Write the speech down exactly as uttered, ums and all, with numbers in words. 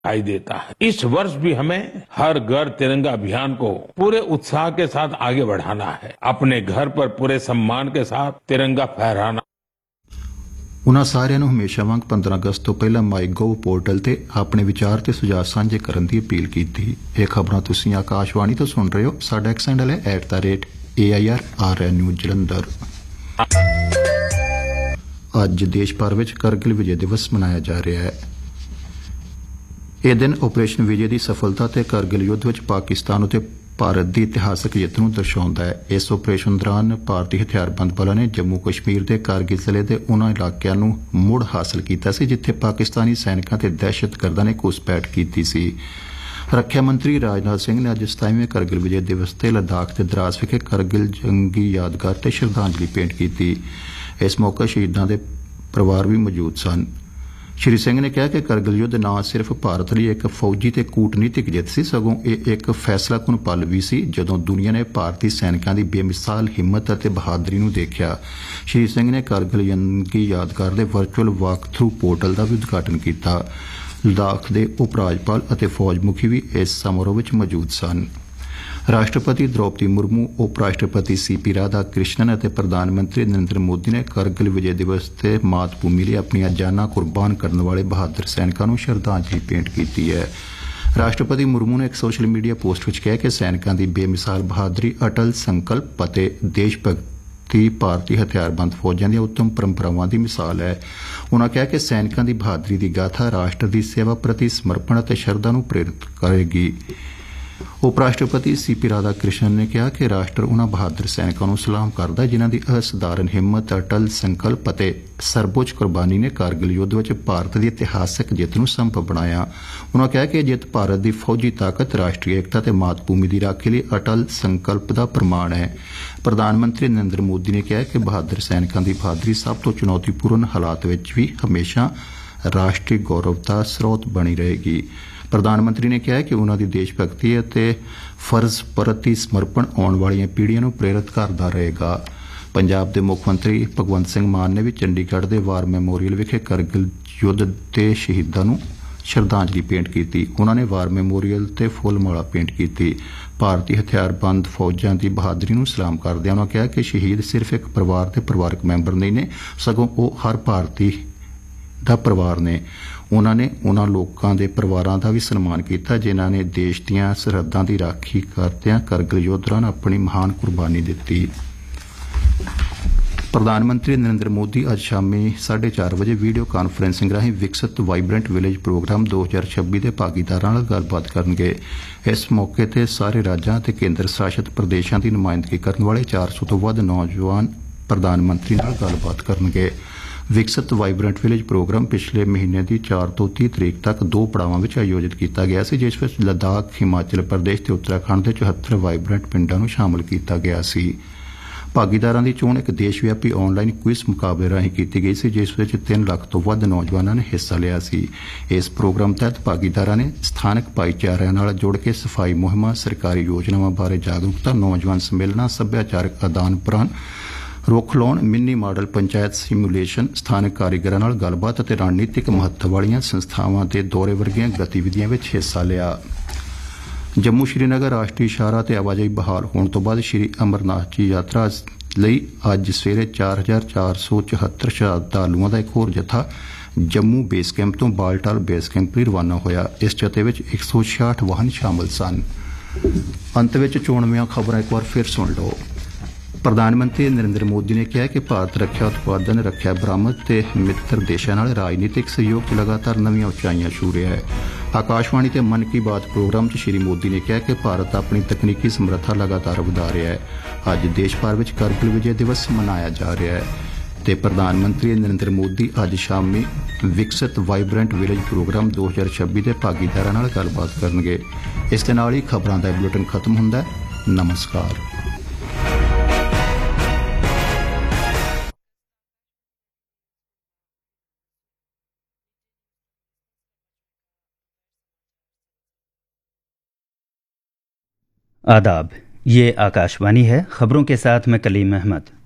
दिखाई देता है। इस वर्ष भी हमें हर घर तिरंगा अभियान को पूरे उत्साह के साथ आगे बढ़ाना है, अपने घर पर पूरे सम्मान के साथ तिरंगा फहराना। उन्होंने सारिਆਂ ਨੂੰ ਹਮੇਸ਼ਾ ਵਾਂਗ ਪੰਦਰਾਂ ਅਗਸਤ ਤੋਂ ਪਹਿਲਾਂ ਮਾਈ ਗੋਵ ਪੋਰਟਲ ਤੇ ਆਪਣੇ ਵਿਚਾਰ ਤੇ ਸੁਝਾਅ ਸਾਂਝੇ ਕਰਨ ਦੀ ਅਪੀਲ ਕੀਤੀ। ਇਹ ਖਬਰਾਂ ਤੁਸੀਂ ਆਕਾਸ਼ਵਾਣੀ ਤੋਂ ਸੁਣ ਰਹੇ ਹੋ। ਸਾਡਾ ਐਕਸ ਹੈਂਡਲ ਹੈ at the rate A I R R N news Jalandhar. ਅੱਜ ਦੇਸ਼ ਭਰ ਵਿੱਚ ਕਰਗਿਲ ਵਿਜੇ ਦਿਵਸ ਮਨਾਇਆ ਜਾ ਰਿਹਾ ਹੈ। ਇਹ ਦਿਨ ਆਪਰੇਸ਼ਨ ਵਿਜੇ ਦੀ ਸਫਲਤਾ ਤੇ ਕਰਗਿਲ ਯੁੱਧ ਵਿੱਚ ਪਾਕਿਸਤਾਨ ਉਤੇ ਭਾਰਤ ਦੀ ਇਤਿਹਾਸਕ ਜਿੱਤ ਨੂੰ ਦਰਸਾਉਂਦਾ ਹੈ। ਇਸ ਆਪਰੇਸ਼ਨ ਦੌਰਾਨ ਭਾਰਤੀ ਹਥਿਆਰਬੰਦ ਬਲਾਂ ਨੇ ਜੰਮੂ ਕਸ਼ਮੀਰ ਦੇ ਕਾਰਗਿਲ ਜ਼ਿਲ੍ਹੇ ਦੇ ਉਨ੍ਹਾਂ ਇਲਾਕਿਆਂ ਨੂੰ ਮੁੜ ਹਾਸਲ ਕੀਤਾ ਸੀ ਜਿੱਥੇ ਪਾਕਿਸਤਾਨੀ ਸੈਨਿਕਾਂ ਤੇ ਦਹਿਸ਼ਤਗਰਦਾਂ ਨੇ ਘੁਸਪੈਠ ਕੀਤੀ ਸੀ। ਰੱਖਿਆ ਮੰਤਰੀ ਰਾਜਨਾਥ ਸਿੰਘ ਨੇ ਅੱਜ ਸਤਾਈਵੇਂ ਕਰਗਿਲ ਵਿਜੇ ਦਿਵਸ ਤੇ ਲੱਦਾਖ ਦੇ ਦਰਾਸ ਵਿਖੇ ਕਰਗਿਲ ਜੰਗੀ ਯਾਦਗਾਰ ਤੇ ਸ਼ਰਧਾਂਜਲੀ ਭੇਂਟ ਕੀਤੀ। ਇਸ ਮੌਕੇ ਸ਼ਹੀਦਾਂ ਦੇ ਪਰਿਵਾਰ ਵੀ ਮੌਜੂਦ ਸਨ। ਸ਼੍ਰੀ ਸਿੰਘ ਨੇ ਕਿਹਾ ਕਿ ਕਰਗਿਲ ਯੁੱਧ ਨਾ ਸਿਰਫ ਭਾਰਤ ਲਈ ਇੱਕ ਫੌਜੀ ਤੇ ਕੂਟਨੀਤਿਕ ਜਿੱਤ ਸੀ, ਸਗੋਂ ਇਹ ਇੱਕ ਫੈਸਲਾਕੁਨ ਪਲ ਵੀ ਸੀ ਜਦੋਂ ਦੁਨੀਆ ਨੇ ਭਾਰਤੀ ਸੈਨਿਕਾਂ ਦੀ ਬੇਮਿਸਾਲ ਹਿੰਮਤ ਅਤੇ ਬਹਾਦਰੀ ਨੂੰ ਦੇਖਿਆ। ਸ਼੍ਰੀ ਸਿੰਘ ਨੇ ਕਰਗਿਲ ਜੰਗੀ ਯਾਦਗਾਰ ਦੇ ਵਰਚੁਅਲ ਵਾਕ ਥਰੂ ਪੋਰਟਲ ਦਾ ਵੀ ਉਦਘਾਟਨ ਕੀਤਾ। ਲੱਦਾਖ ਦੇ ਉਪ ਰਾਜਪਾਲ ਅਤੇ ਫੌਜ ਮੁਖੀ ਵੀ ਇਸ ਸਮਾਰੋਹ ਵਿੱਚ ਮੌਜੂਦ ਸਨ। ਰਾਸ਼ਟਰਪਤੀ ਦ੍ਰੌਪਦੀ ਮੁਰਮੂ, ਉਪ ਰਾਸ਼ਟਰਪਤੀ ਸੀ ਪੀ ਰਾਧਾ ਕ੍ਰਿਸ਼ਨਨ ਅਤੇ ਪ੍ਰਧਾਨ ਮੰਤਰੀ ਨਰਿੰਦਰ ਮੋਦੀ ਨੇ ਕਰਗਿਲ ਵਿਜੇ ਦਿਵਸ ਤੇ ਮਾਤ ਭੂਮੀ ਲਈ ਆਪਣੀਆਂ ਜਾਨਾਂ ਕੁਰਬਾਨ ਕਰਨ ਵਾਲੇ ਬਹਾਦਰ ਸੈਨਿਕਾਂ ਨੂੰ ਸ਼ਰਧਾਂਜਲੀ ਭੇਂਟ ਕੀਤੀ ਹੈ। ਰਾਸ਼ਟਰਪਤੀ ਮੁਰਮੂ ਨੇ ਇੱਕ ਸੋਸ਼ਲ ਮੀਡੀਆ ਪੋਸਟ ਵਿੱਚ ਕਿਹਾ ਕਿ ਸੈਨਿਕਾਂ ਦੀ ਬੇਮਿਸਾਲ ਬਹਾਦਰੀ, ਅਟਲ ਸੰਕਲਪ ਅਤੇ ਦੇਸ਼ ਭਗਤੀ ਭਾਰਤੀ ਹਥਿਆਰਬੰਦ ਫੌਜਾਂ ਦੀਆਂ ਉੱਤਮ ਪਰੰਪਰਾਵਾਂ ਦੀ ਮਿਸਾਲ ਹੈ। ਉਨ੍ਹਾਂ ਕਿਹਾ ਕਿ ਸੈਨਿਕਾਂ ਦੀ ਬਹਾਦਰੀ ਦੀ ਗਾਥਾ ਰਾਸ਼ਟਰ ਦੀ ਸੇਵਾ ਪ੍ਰਤੀ ਸਮਰਪਣ ਅਤੇ ਸ਼ਰਧਾ ਨੂੰ ਪ੍ਰੇਰਿਤ ਕਰੇਗੀ। ਉਪ ਰਾਸ਼ਟਰਪਤੀ ਸੀ ਪੀ ਰਾਧਾ ਕ੍ਰਿਸ਼ਨਨ ਨੇ ਕਿਹਾ ਕਿ ਰਾਸ਼ਟਰ ਉਨ੍ਹਾਂ ਬਹਾਦਰ ਸੈਨਿਕਾਂ ਨੂੰ ਸਲਾਮ ਕਰਦਾ ਜਿਨ੍ਹਾਂ ਦੀ ਅਸਧਾਰਨ ਹਿੰਮਤ, ਅਟਲ ਸੰਕਲਪ ਅਤੇ ਸਰਬਉੱਚ ਕੁਰਬਾਨੀ ਨੇ ਕਾਰਗਿਲ ਯੁੱਧ ਵਿੱਚ ਭਾਰਤ ਦੀ ਇਤਿਹਾਸਕ ਜਿੱਤ ਨੂੰ ਸੰਭਵ ਬਣਾਇਆ। ਉਨ੍ਹਾਂ ਕਿਹਾ ਕਿ ਇਹ ਜਿੱਤ ਭਾਰਤ ਦੀ ਫੌਜੀ ਤਾਕਤ, ਰਾਸ਼ਟਰੀ ਏਕਤਾ ਤੇ ਮਾਤ ਭੂਮੀ ਦੀ ਰਾਖੀ ਲਈ ਅਟਲ ਸੰਕਲਪ ਦਾ ਪ੍ਰਮਾਣ ਹੈ। ਪ੍ਰਧਾਨ ਮੰਤਰੀ ਨਰਿੰਦਰ ਮੋਦੀ ਨੇ ਕਿਹਾ ਕਿ ਬਹਾਦਰ ਸੈਨਿਕਾਂ ਦੀ ਬਹਾਦਰੀ ਸਭ ਤੋਂ ਚੁਣੌਤੀਪੂਰਨ ਹਾਲਾਤ ਵਿੱਚ ਵੀ ਹਮੇਸ਼ਾ ਰਾਸ਼ਟਰੀ ਗੌਰਵ ਦਾ ਸਰੋਤ ਬਣੀ ਰਹੇਗੀ। ਪ੍ਰਧਾਨ ਮੰਤਰੀ ਨੇ ਕਿਹਾ ਕਿ ਉਨ੍ਹਾਂ ਦੀ ਦੇਸ਼ ਭਗਤੀ ਅਤੇ ਫਰਜ਼ ਪ੍ਰਤੀ ਸਮਰਪਣ ਆਉਣ ਵਾਲੀਆਂ ਪੀੜ੍ਹੀਆਂ ਨੂੰ ਪ੍ਰੇਰਿਤ ਕਰਦਾ ਰਹੇਗਾ। ਪੰਜਾਬ ਦੇ ਮੁੱਖ ਮੰਤਰੀ ਭਗਵੰਤ ਸਿੰਘ ਮਾਨ ਨੇ ਵੀ ਚੰਡੀਗੜ੍ਹ ਦੇ ਵਾਰ ਮੈਮੋਰੀਅਲ ਵਿਖੇ ਕਰਗਿਲ ਯੁੱਧ ਦੇ ਸ਼ਹੀਦਾਂ ਨੂੰ ਸ਼ਰਧਾਂਜਲੀ ਭੇਂਟ ਕੀਤੀ। ਉਨ੍ਹਾਂ ਨੇ ਵਾਰ ਮੈਮੋਰੀਅਲ ਤੇ ਫੁੱਲ ਮਾਲਾ ਭੇਂਟ ਕੀਤੀ। ਭਾਰਤੀ ਹਥਿਆਰਬੰਦ ਫੌਜਾਂ ਦੀ ਬਹਾਦਰੀ ਨੂੰ ਸਲਾਮ ਕਰਦਿਆਂ ਉਨ੍ਹਾਂ ਕਿਹਾ ਕਿ ਸ਼ਹੀਦ ਸਿਰਫ ਇੱਕ ਪਰਿਵਾਰ ਦੇ ਪਰਿਵਾਰਕ ਮੈਂਬਰ ਨਹੀਂ ਨੇ, ਸਗੋਂ ਉਹ ਹਰ ਭਾਰਤੀ ਦਾ ਪਰਿਵਾਰ ਨੇ। ਉਨ੍ਹਾਂ ਨੇ ਉਨ੍ਹਾਂ ਲੋਕਾਂ ਦੇ ਪਰਿਵਾਰਾਂ ਦਾ ਵੀ ਸਨਮਾਨ ਕੀਤਾ ਜਿਨ੍ਹਾਂ ਨੇ ਦੇਸ਼ ਦੀਆਂ ਸਰਹੱਦਾਂ ਦੀ ਰਾਖੀ ਕਰਦਿਆਂ ਕਰਗਿਲ ਯੁੱਧ ਦੌਰਾਨ ਆਪਣੀ ਮਹਾਨ ਕੁਰਬਾਨੀ ਦਿੱਤੀ। ਪ੍ਰਧਾਨ ਮੰਤਰੀ ਨਰਿੰਦਰ ਮੋਦੀ ਅੱਜ ਸ਼ਾਮੀ ਸਾਢੇ ਚਾਰ ਵਜੇ ਵੀਡੀਓ ਕਾਨਫਰੰਸਿੰਗ ਰਾਹੀਂ ਵਿਕਸਿਤ ਵਾਈਬ੍ਰੈਂਟ ਵਿਲੇਜ ਪ੍ਰੋਗਰਾਮ ਦੋ ਹਜ਼ਾਰ ਛੱਬੀ ਦੇ ਭਾਗੀਦਾਰਾਂ ਨਾਲ ਗੱਲਬਾਤ ਕਰਨਗੇ। ਇਸ ਮੌਕੇ ਤੇ ਸਾਰੇ ਰਾਜਾਂ ਅਤੇ ਕੇਂਦਰ ਸ਼ਾਸਿਤ ਪ੍ਰਦੇਸ਼ਾਂ ਦੀ ਨੁਮਾਇੰਦਗੀ ਕਰਨ ਵਾਲੇ ਚਾਰ ਸੌ ਤੋਂ ਵੱਧ ਨੌਜਵਾਨ ਪ੍ਰਧਾਨ ਮੰਤਰੀ ਨਾਲ ਗੱਲਬਾਤ ਕਰਨਗੇ। ਵਿਕਸਿਤ ਵਾਈਬ੍ਰੈਂਟ ਵਿਲੇਜ ਪ੍ਰੋਗਰਾਮ ਪਿਛਲੇ ਮਹੀਨੇ ਦੀ ਚਾਰ ਤੋਂ ਤੀਹ ਤਰੀਕ ਤੱਕ ਦੋ ਪੜਾਵਾਂ ਵਿੱਚ ਆਯੋਜਿਤ ਕੀਤਾ ਗਿਆ ਸੀ, ਜਿਸ ਵਿੱਚ ਲੱਦਾਖ, ਹਿਮਾਚਲ ਪ੍ਰਦੇਸ਼ ਤੇ ਉੱਤਰਾਖੰਡ ਦੇ ਚੁਹੱਤਰ ਵਾਈਬ੍ਰੈਂਟ ਪਿੰਡਾਂ ਨੂੰ ਸ਼ਾਮਲ ਕੀਤਾ ਗਿਆ ਸੀ। ਭਾਗੀਦਾਰਾਂ ਦੀ ਚੋਣ ਇੱਕ ਦੇਸ਼ ਵਿਆਪੀ ਆਨਲਾਈਨ ਕੁਇਜ਼ ਮੁਕਾਬਲੇ ਰਾਹੀਂ ਕੀਤੀ ਗਈ ਸੀ, ਜਿਸ ਵਿੱਚ ਤਿੰਨ ਲੱਖ ਤੋਂ ਵੱਧ ਨੌਜਵਾਨਾਂ ਨੇ ਹਿੱਸਾ ਲਿਆ ਸੀ। ਇਸ ਪ੍ਰੋਗਰਾਮ ਤਹਿਤ ਭਾਗੀਦਾਰਾਂ ਨੇ ਸਥਾਨਕ ਭਾਈਚਾਰਿਆਂ ਨਾਲ ਜੁੜ ਕੇ ਸਫਾਈ ਮੁਹਿੰਮਾਂ, ਸਰਕਾਰੀ ਯੋਜਨਾਵਾਂ ਬਾਰੇ ਜਾਗਰੂਕਤਾ, ਨੌਜਵਾਨ ਸੰਮੇਲਨਾਂ, ਸੱਭਿਆਚਾਰਕ ਆਦਾਨ ਪ੍ਰਦਾਨ, ਰੁੱਖ ਲਾਉਣ, ਮਿੰਨੀ ਮਾਡਲ ਪੰਚਾਇਤ ਸਿਮੂਲੇਸ਼ਨ, ਸਥਾਨਕ ਕਾਰੀਗਰਾਂ ਨਾਲ ਗੱਲਬਾਤ ਅਤੇ ਰਣਨੀਤਿਕ ਮਹੱਤਵ ਵਾਲੀਆਂ ਸੰਸਥਾਵਾਂ ਦੇ ਦੌਰੇ ਵਰਗੀਆਂ ਗਤੀਵਿਧੀਆਂ ਵਿੱਚ ਹਿੱਸਾ ਲਿਆ। ਜੰਮੂ ਸ਼੍ਰੀਨਗਰ ਰਾਸ਼ਟਰੀ ਸ਼ਾਹਰਾਹ ਤੇ ਆਵਾਜਾਈ ਬਹਾਲ ਹੋਣ ਤੋਂ ਬਾਅਦ ਸ਼੍ਰੀ ਅਮਰਨਾਥ ਜੀ ਯਾਤਰਾ ਲਈ ਅੱਜ ਸਵੇਰੇ ਚਾਰ ਹਜ਼ਾਰ ਚਾਰ ਸੌ ਚੁਹੱਤਰ ਸ਼ਰਧਾਲੂਆਂ ਦਾ ਇੱਕ ਹੋਰ ਜੱਥਾ ਜੰਮੂ ਬੇਸ ਕੈਂਪ ਤੋਂ ਬਾਲਟਾਲ ਬੇਸ ਕੈਂਪ ਲਈ ਰਵਾਨਾ ਹੋਇਆ। ਇਸ ਜਥੇ ਵਿੱਚ ਇੱਕ ਸੌ ਛਿਆਹਠ ਵਾਹਨ ਸ਼ਾਮਲ ਸਨ। ਅੰਤ ਵਿੱਚ ਚੋਣਵੀਆਂ ਖਬਰਾਂ ਇੱਕ ਵਾਰ ਫਿਰ ਸੁਣ ਲਓ। ਪ੍ਰਧਾਨ ਮੰਤਰੀ ਨਰਿੰਦਰ ਮੋਦੀ ਨੇ ਕਿਹਾ ਕਿ ਭਾਰਤ ਰੱਖਿਆ ਉਤਪਾਦਨ, ਰੱਖਿਆ ਬਰਾਮਦ ਤੇ ਮਿੱਤਰ ਦੇਸ਼ਾਂ ਨਾਲ ਰਾਜਨੀਤਿਕ ਸਹਿਯੋਗ 'ਚ ਲਗਾਤਾਰ ਨਵੀਆਂ ਉਚਾਈਆਂ ਛੂਹ ਰਿਹਾ ਹੈ। ਆਕਾਸ਼ਵਾਣੀ ਤੇ ਮਨ ਕੀ ਬਾਤ ਪ੍ਰੋਗਰਾਮ 'ਚ ਸ਼੍ਰੀ ਮੋਦੀ ਨੇ ਕਿਹਾ ਕਿ ਭਾਰਤ ਆਪਣੀ ਤਕਨੀਕੀ ਸਮਰੱਥਾ ਲਗਾਤਾਰ ਵਧਾ ਰਿਹਾ ਹੈ। ਅੱਜ ਦੇਸ਼ ਭਰ ਵਿੱਚ ਕਰਗਿਲ ਵਿਜੇ ਦਿਵਸ ਮਨਾਇਆ ਜਾ ਰਿਹਾ ਹੈ ਤੇ ਪ੍ਰਧਾਨ ਮੰਤਰੀ ਨਰਿੰਦਰ ਮੋਦੀ ਅੱਜ ਸ਼ਾਮੀ ਵਿਕਸਿਤ ਵਾਈਬ੍ਰੈਂਟ ਵਿਲੇਜ ਪ੍ਰੋਗਰਾਮ ਦੋ ਹਜ਼ਾਰ ਛੱਬੀ ਦੇ ਭਾਗੀਦਾਰਾਂ ਨਾਲ ਗੱਲਬਾਤ ਕਰਨਗੇ। ਇਸ ਦੇ ਨਾਲ ਹੀ ਖਬਰਾਂ ਦਾ ਬੁਲੇਟਿਨ ਖਤਮ ਹੁੰਦਾ ਹੈ। ਨਮਸਕਾਰ। आदाब, ये आकाशवाणी है। खबरों के साथ मैं कलीम अहमद।